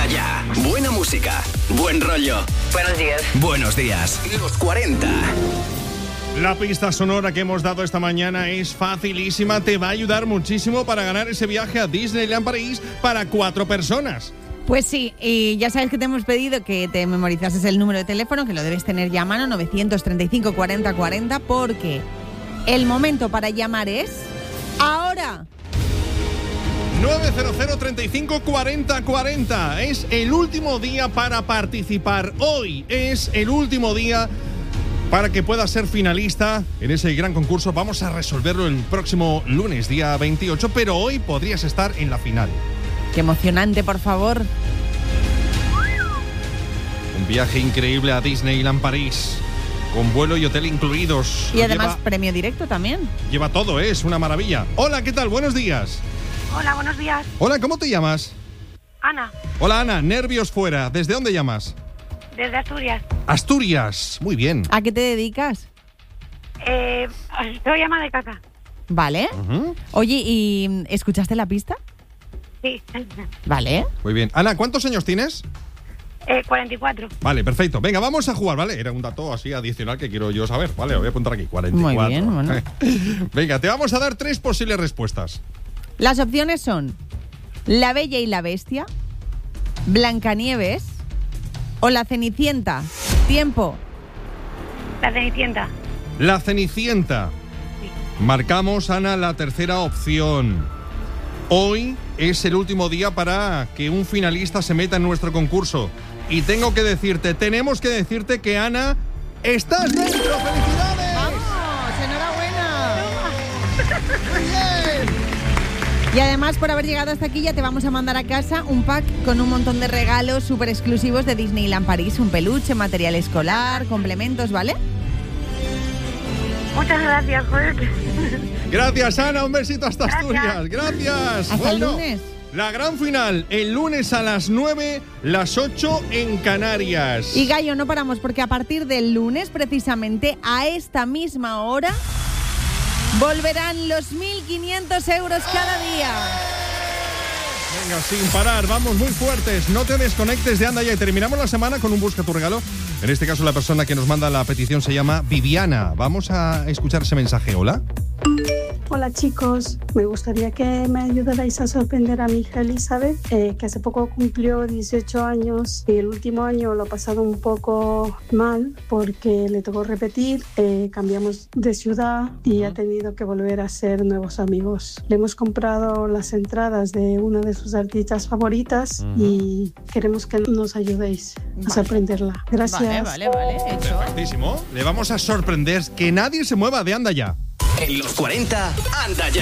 ya. Buena música, buen rollo. Buenos días. Buenos días. Los 40. La pista sonora que hemos dado esta mañana es facilísima. Te va a ayudar muchísimo para ganar ese viaje a Disneyland París para 4 personas. Pues sí, y ya sabes que te hemos pedido que te memorizases el número de teléfono, que lo debes tener ya a mano, 935 40 40, porque el momento para llamar es ahora. 900 35 40 40. Es el último día para participar. Hoy es el último día para que puedas ser finalista en ese gran concurso. Vamos a resolverlo el próximo lunes, día 28, pero hoy podrías estar en la final. Qué emocionante, por favor. Un viaje increíble a Disneyland París, con vuelo y hotel incluidos. Y además premio directo también. Lleva todo, es una maravilla. Hola, ¿qué tal? Buenos días. Hola, buenos días. Hola, ¿cómo te llamas? Ana, Hola, Ana, nervios fuera. ¿Desde dónde llamas? desde Asturias. Asturias, muy bien. ¿A qué te dedicas? Soy ama de casa. Vale. Ujú. Oye, ¿y escuchaste la pista? Sí. Vale. Muy bien. Ana, ¿cuántos años tienes? 44. Vale, perfecto. Venga, vamos a jugar, ¿vale? Era un dato así adicional que quiero yo saber. Vale, lo voy a apuntar aquí, 44. Muy bien, bueno. Venga, te vamos a dar 3 posibles respuestas. Las opciones son La Bella y la Bestia, Blancanieves o La Cenicienta. Tiempo. La Cenicienta. La Cenicienta. Marcamos, Ana, la tercera opción. Hoy es el último día para que un finalista se meta en nuestro concurso. Y tenemos que decirte que, Ana, estás dentro. ¡Felicidades! ¡Vamos! ¡Enhorabuena! Muy bien. Y además, por haber llegado hasta aquí, ya te vamos a mandar a casa un pack con un montón de regalos súper exclusivos de Disneyland París. Un peluche, material escolar, complementos, ¿vale? Muchas gracias, joder. Gracias, Ana. Un besito hasta Asturias. Gracias. Hasta el lunes. La gran final, el lunes a las 9, las 8 en Canarias. Y Gallo, no paramos porque a partir del lunes, precisamente a esta misma hora, volverán los 1.500 euros cada día. Venga, sin parar, vamos muy fuertes. No te desconectes de Anda Ya. Y terminamos la semana con un Busca tu Regalo. En este caso, la persona que nos manda la petición se llama Viviana. Vamos a escuchar ese mensaje. Hola. Hola chicos, me gustaría que me ayudarais a sorprender a mi hija Elizabeth, que hace poco cumplió 18 años y el último año lo ha pasado un poco mal porque le tocó repetir, cambiamos de ciudad y ha tenido que volver a hacer nuevos amigos. Le hemos comprado las entradas de una de sus artistas favoritas y queremos que nos ayudéis a sorprenderla. Gracias. Vale, hecho. Perfectísimo. Le vamos a sorprender. Que nadie se mueva de Anda Ya. En los 40, Anda Ya.